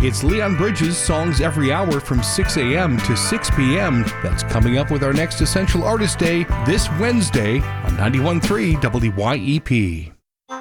It's Leon Bridges' Songs Every Hour from 6 a.m. to 6 p.m. That's coming up with our next Essential Artist Day this Wednesday on 91.3 WYEP.